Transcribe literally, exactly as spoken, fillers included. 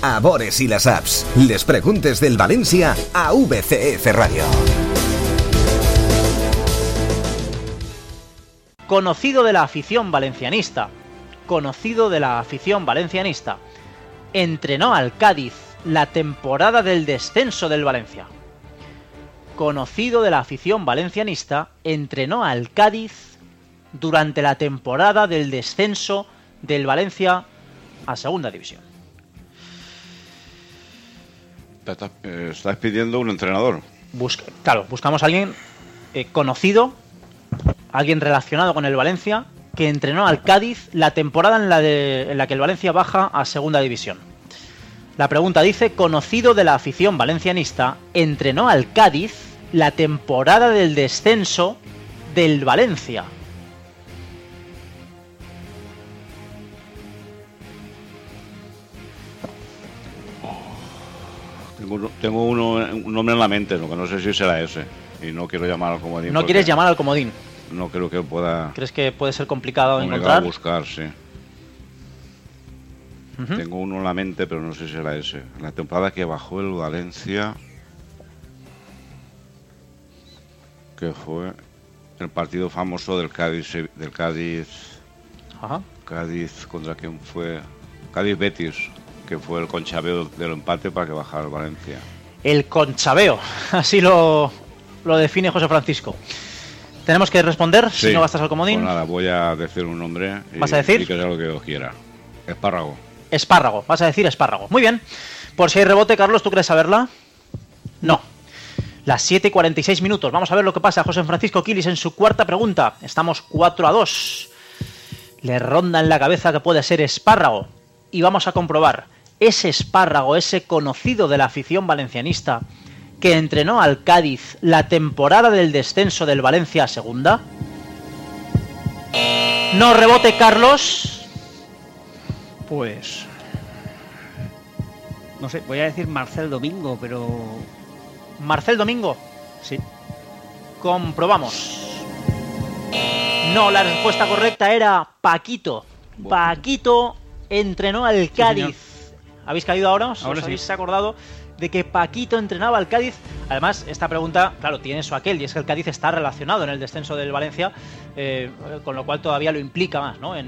a Bores y las apps. Les preguntes del Valencia a V C F Radio. Conocido de la afición valencianista, conocido de la afición valencianista, entrenó al Cádiz la temporada del descenso del Valencia. Conocido de la afición valencianista, entrenó al Cádiz durante la temporada del descenso del Valencia a Segunda División. Estás, eh, estás pidiendo un entrenador. Busca, claro, buscamos a alguien eh, conocido, alguien relacionado con el Valencia, que entrenó al Cádiz la temporada en la, de, en la que el Valencia baja a Segunda División. La pregunta dice, conocido de la afición valencianista, entrenó al Cádiz la temporada del descenso del Valencia. Tengo uno, tengo uno, un nombre en la mente, lo que no sé si será ese. Y no quiero llamar al comodín. No quieres llamar al comodín. No creo que pueda... ¿Crees que puede ser complicado de encontrar? A buscar, sí. Uh-huh. Tengo uno en la mente, pero no sé si será ese. La temporada que bajó el Valencia, que fue el partido famoso del Cádiz, del Cádiz, Ajá. Cádiz contra quién fue, Cádiz Betis, que fue el conchabeo del empate para que bajara el Valencia. El conchabeo, así lo, lo define José Francisco. ¿Tenemos que responder sí. si no gastas al comodín? Pues nada, voy a decir un nombre. Y, ¿Vas a decir? Y que sea lo que yo quiera. Espárrago. Espárrago, vas a decir espárrago. Muy bien. Por si hay rebote, Carlos, ¿tú quieres saberla? No. Las siete y cuarenta y seis minutos. Vamos a ver lo que pasa a José Francisco Quilis en su cuarta pregunta. Estamos cuatro a dos. Le ronda en la cabeza que puede ser espárrago. Y vamos a comprobar. Ese espárrago, ese conocido de la afición valencianista, que entrenó al Cádiz la temporada del descenso del Valencia a Segunda. No rebote, Carlos. Pues... no sé, voy a decir Marcel Domingo, pero... ¿Marcel Domingo? Sí. Comprobamos. No, la respuesta correcta era Paquito. Bueno. Paquito entrenó al Cádiz. Sí, ¿Habéis caído ahora? ¿Os ahora habéis sí. acordado de que Paquito entrenaba al Cádiz? Además, esta pregunta, claro, tiene su aquel, y es que el Cádiz está relacionado en el descenso del Valencia, eh, con lo cual todavía lo implica más, ¿no? En,